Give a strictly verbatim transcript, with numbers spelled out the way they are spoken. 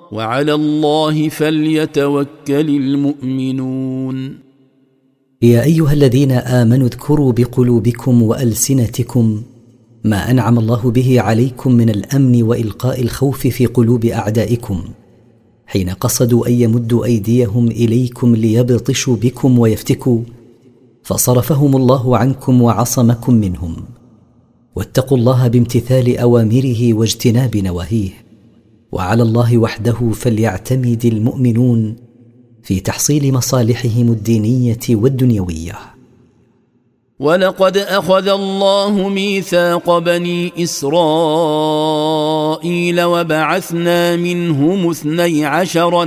وعلى الله فليتوكل المؤمنون. يا أيها الذين آمنوا اذكروا بقلوبكم وألسنتكم ما أنعم الله به عليكم من الأمن وإلقاء الخوف في قلوب أعدائكم حين قصدوا أن يمدوا أيديهم إليكم ليبطشوا بكم ويفتكوا، فصرفهم الله عنكم وعصمكم منهم. واتقوا الله بامتثال أوامره واجتناب نواهيه، وعلى الله وحده فليعتمد المؤمنون في تحصيل مصالحهم الدينية والدنيوية. ولقد أخذ الله ميثاق بني إسرائيل وبعثنا منهم اثني عشر